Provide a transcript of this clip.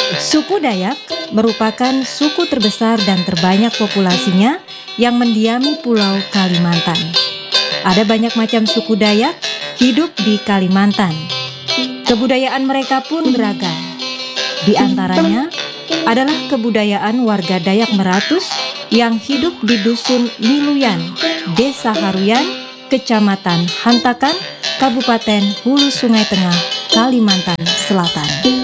Suku Dayak merupakan suku terbesar dan terbanyak populasinya yang mendiami Pulau Kalimantan. Ada banyak macam suku Dayak hidup di Kalimantan. Kebudayaan mereka pun beragam. Di antaranya adalah kebudayaan warga Dayak Meratus yang hidup di Dusun Miluyan, Desa Haruyan, Kecamatan Hantakan, Kabupaten Hulu Sungai Tengah, Kalimantan Selatan.